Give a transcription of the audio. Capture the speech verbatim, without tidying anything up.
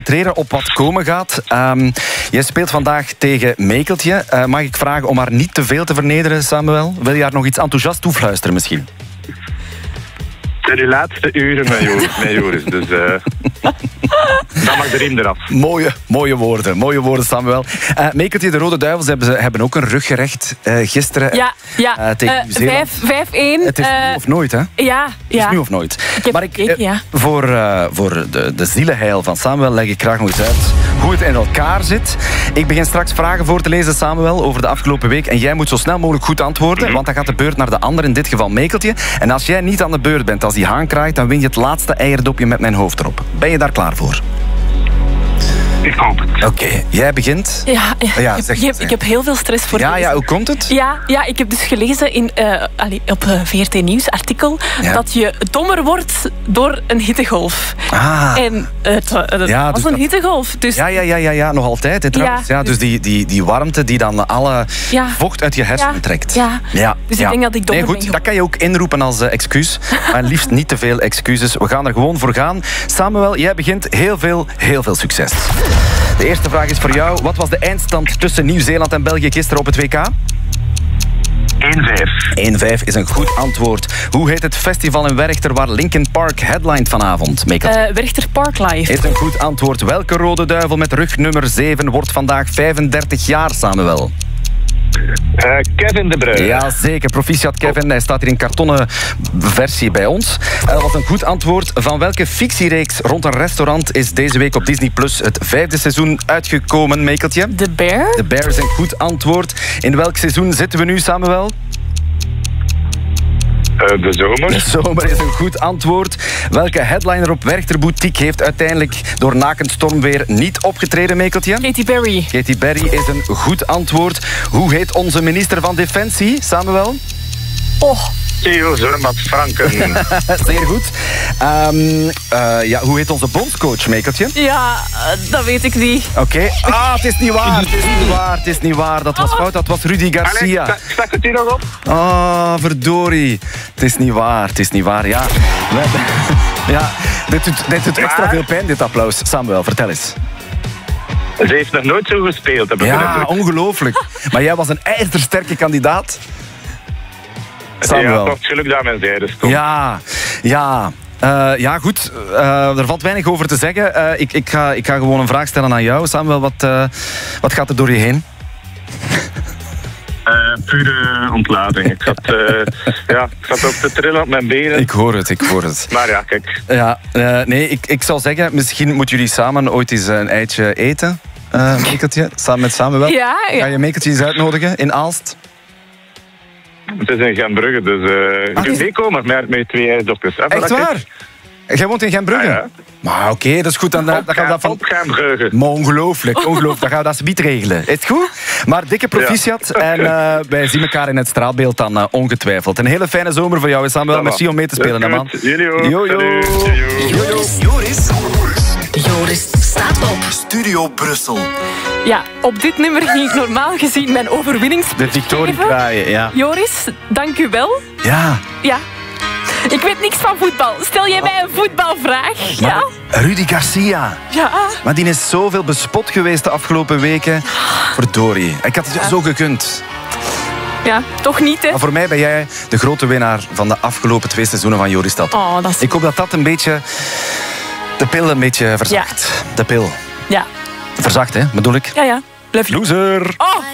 Concentreren op wat komen gaat. Um, jij speelt vandaag tegen Mekeltje. Uh, mag ik vragen om haar niet te veel te vernederen, Samuel? Wil je haar nog iets enthousiast toefluisteren misschien? Het zijn uw laatste uren met Joris. Met Joris dus uh, dan mag de riem eraf. Mooie, mooie woorden, mooie woorden, Samuel. Uh, Mekeltje, de Rode Duivels hebben, ze, hebben ook een ruggerecht uh, gisteren ja, ja. Uh, tegen uh, Nieuw-Zeeland. vijf één. Het is uh, nu of nooit, hè? Ja, ja. Het is nu of nooit. Ik heb maar ik, gekeken, ja. Voor, uh, voor de, de zielenheil van Samuel leg ik graag nog eens uit hoe het in elkaar zit. Ik begin straks vragen voor te lezen, Samuel, over de afgelopen week. En jij moet zo snel mogelijk goed antwoorden, want dan gaat de beurt naar de ander, in dit geval Mekeltje. En als jij niet aan de beurt bent, als die haan kraait, dan win je het laatste eierdopje met mijn hoofd erop. Ben je daar klaar voor? Ik hoop het. Oké, okay, jij begint. Ja, ja, ja ik, zeg, heb, ik, zeg. heb, ik heb heel veel stress voor Ja, deze. ja, hoe komt het? Ja, ja, ik heb dus gelezen in, uh, allee, op uh, V R T Nieuws artikel ja. dat je dommer wordt door een hittegolf. Ah. En uh, het, uh, het ja, was dus een dat... hittegolf. Dus... Ja, ja, ja, ja, ja, nog altijd. Hè, trouwens. Ja, ja, dus die, die, die warmte die dan alle ja. vocht uit je hersenen ja. trekt. Ja. Ja. Dus ja. ik denk dat ik dommer nee, goed, ben. Dat kan je ook inroepen als uh, excuus. Maar liefst niet te veel excuses. We gaan er gewoon voor gaan. Samuel, jij begint. Heel veel, heel veel succes. De eerste vraag is voor jou. Wat was de eindstand tussen Nieuw-Zeeland en België gisteren op het W K? één vijf. één vijf is een goed antwoord. Hoe heet het festival in Werchter waar Linkin Park headlined vanavond? Uh, Werchter Park Live. Is een goed antwoord. Welke Rode Duivel met rug nummer zeven wordt vandaag vijfendertig jaar, Samuel? Uh, Kevin De Bruyne. Ja, zeker. Proficiat Kevin. Hij staat hier in kartonnen versie bij ons. Dat was een goed antwoord. Van welke fictiereeks rond een restaurant is deze week op Disney Plus het vijfde seizoen uitgekomen, Mekeltje? The Bear. The Bear is een goed antwoord. In welk seizoen zitten we nu, Samuel? Uh, de zomer. De zomer is een goed antwoord. Welke headliner op Werchter Boutique heeft uiteindelijk door nakend stormweer niet opgetreden, Mekeltje? Katy Perry. Katy Perry is een goed antwoord. Hoe heet onze minister van Defensie, Samuel? Oh. Theo Zermatt-Franken. Zeer goed. Um, uh, ja, hoe heet onze bondscoach, Mekeltje? Ja, uh, dat weet ik niet. Oké. Okay. Ah, het is niet waar. Het is niet waar. Het is niet waar. Dat was fout. Dat was Rudy Garcia. Allee, sta, stak het hier nog op? Ah, oh, verdorie. Het is niet waar. Het is niet waar. Ja. ja. Dit doet, dit doet extra veel pijn, dit applaus. Samuel, vertel eens. Ze heeft nog nooit zo gespeeld, heb ik Ja, ongelooflijk. Maar jij was een ijzersterke kandidaat. Samuel. Ja, toch geluk dat mijn zijde stond. Ja, ja. Uh, ja, goed. Uh, er valt weinig over te zeggen. Uh, ik, ik, ga, ik ga gewoon een vraag stellen aan jou. Samuel, wat, uh, wat gaat er door je heen? Uh, pure ontlading. Ik zat, uh, ja, ik zat ook te trillen op mijn benen. Ik hoor het, ik hoor het. Maar ja, kijk. Ja, uh, nee, ik, ik zou zeggen, misschien moeten jullie samen ooit eens een eitje eten. Uh, Mekeltje, samen met Samuel. Ja, ja. Ga je Mekeltje eens uitnodigen in Aalst? Het is in Genbrugge, dus uh, je ah, kunt meekomen met, met twee ijsdokjes. Echt waar? Jij woont in Genbrugge? Ja, ja. Maar oké, okay, dat is goed. Dan, dan gaan we dat van... Op Genbrugge. Maar ongelooflijk, ongelooflijk. Dan gaan we dat subiet regelen. Is het goed? Maar dikke proficiat. Ja. En uh, wij zien elkaar in het straatbeeld dan uh, ongetwijfeld. Een hele fijne zomer voor jou, Samuel. Merci om mee te spelen, hè, man. Jullie ook. Yo, yo. Joris. Joris. Joris staat op. Studio Brussel. Ja, op dit nummer ging ik normaal gezien mijn overwinnings. De victorie kraaien, ja. Joris, dank u wel. Ja. Ja. Ik weet niks van voetbal. Stel jij mij een voetbalvraag? Maar ja? Rudy Garcia. Ja. Maar die is zoveel bespot geweest de afgelopen weken. Verdorie. Ik had het ja. zo gekund. Ja, toch niet, hè? Maar voor mij ben jij de grote winnaar van de afgelopen twee seizoenen van Joris Stad. Oh, dat is... Ik hoop dat dat een beetje... De pil een beetje verzacht. Ja. De pil. Ja. Verzacht, hè, bedoel ik? Ja, ja. Blijf je. Loser. Oh!